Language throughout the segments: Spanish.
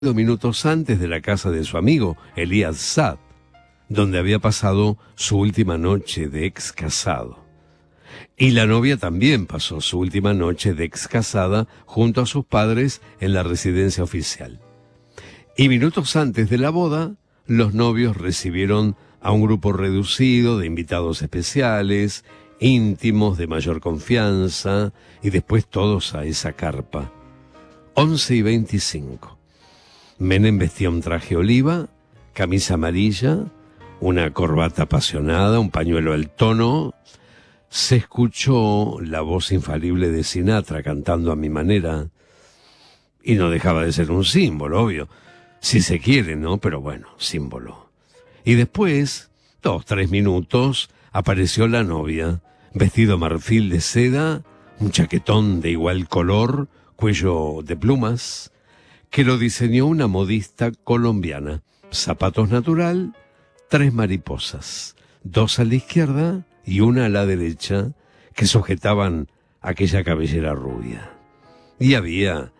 Minutos antes de la casa de su amigo, Elías Saad, donde había pasado su última noche de ex casado. Y la novia también pasó su última noche de ex casada junto a sus padres en la residencia oficial. Y minutos antes de la boda, los novios recibieron a un grupo reducido de invitados especiales, íntimos, de mayor confianza, y después todos a esa carpa. 11:25. Menem vestía un traje oliva, camisa amarilla, una corbata apasionada, un pañuelo al tono. Se escuchó la voz infalible de Sinatra cantando a mi manera, y no dejaba de ser un símbolo, obvio, si se quiere, ¿no? Pero bueno, símbolo. Y después, 2-3 minutos, apareció la novia, vestido marfil de seda, un chaquetón de igual color, cuello de plumas, que lo diseñó una modista colombiana. Zapatos natural, 3 mariposas, 2 a la izquierda y 1 a la derecha, que sujetaban aquella cabellera rubia. Y había,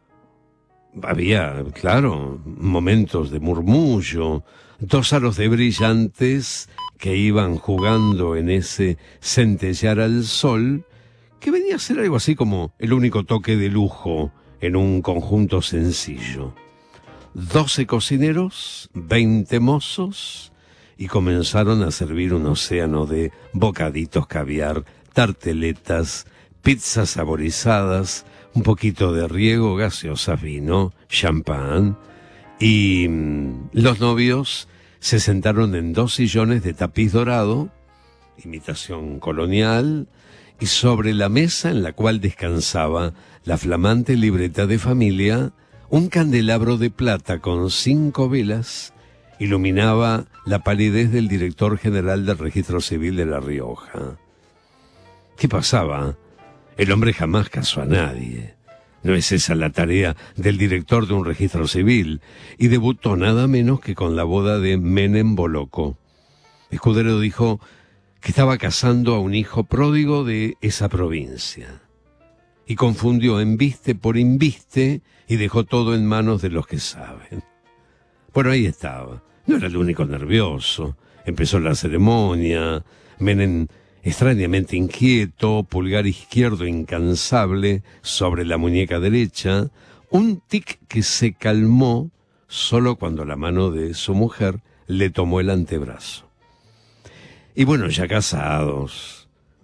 claro, momentos de murmullo, 2 aros de brillantes que iban jugando en ese centellear al sol, que venía a ser algo así como el único toque de lujo en un conjunto sencillo. 12 cocineros, 20 mozos, y comenzaron a servir un océano de bocaditos caviar, tarteletas, pizzas saborizadas, un poquito de riego, gaseosas, vino, champán, y los novios se sentaron en 2 sillones de tapiz dorado, imitación colonial, y sobre la mesa en la cual descansaba la flamante libreta de familia, un candelabro de plata con 5 velas iluminaba la palidez del director general del Registro Civil de La Rioja. ¿Qué pasaba? El hombre jamás casó a nadie. No es esa la tarea del director de un registro civil, y debutó nada menos que con la boda de Menem Boloco. Escudero dijo que estaba casando a un hijo pródigo de esa provincia, y confundió embiste por inviste y dejó todo en manos de los que saben. Bueno, ahí estaba. No era el único nervioso. Empezó la ceremonia. Menem extrañamente inquieto, pulgar izquierdo incansable sobre la muñeca derecha, un tic que se calmó solo cuando la mano de su mujer le tomó el antebrazo. Y bueno, ya casados,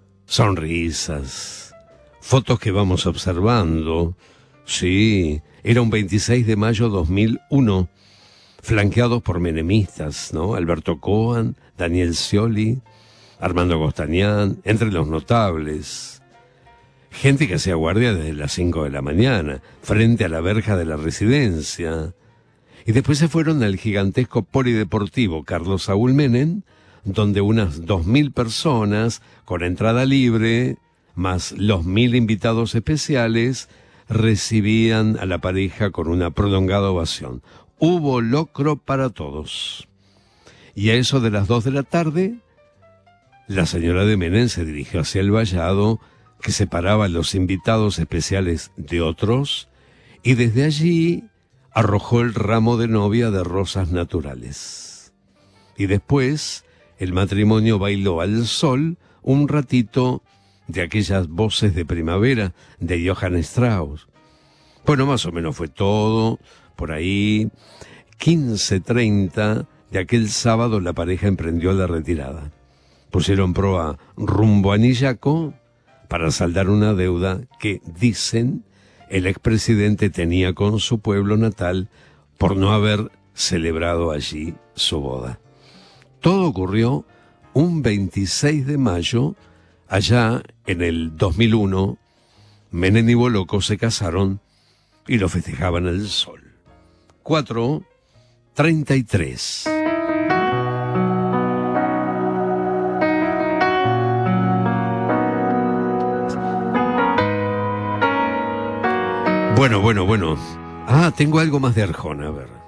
sonrisas, fotos que vamos observando. Sí, era un 26 de mayo 2001, flanqueados por menemistas, ¿no? Alberto Coan, Daniel Scioli, Armando Costañán, entre los notables. Gente que hacía guardia desde las 5 de la mañana, frente a la verja de la residencia. Y después se fueron al gigantesco polideportivo Carlos Saúl Menem, donde unas 2.000 personas, con entrada libre, más los 1.000 invitados especiales, recibían a la pareja con una prolongada ovación. Hubo locro para todos. Y a eso de las 2 de la tarde, la señora de Menem se dirigió hacia el vallado que separaba a los invitados especiales de otros, y desde allí arrojó el ramo de novia de rosas naturales. Y después el matrimonio bailó al sol un ratito de aquellas voces de primavera de Johann Strauss. Bueno, más o menos fue todo. Por ahí, 15:30 de aquel sábado, la pareja emprendió la retirada. Pusieron proa rumbo a Nillaco para saldar una deuda que, dicen, el expresidente tenía con su pueblo natal por no haber celebrado allí su boda. Todo ocurrió un 26 de mayo, allá en el 2001. Menem y Boloco se casaron y lo festejaban al sol. 4:33. Bueno. Tengo algo más de Arjona, a ver.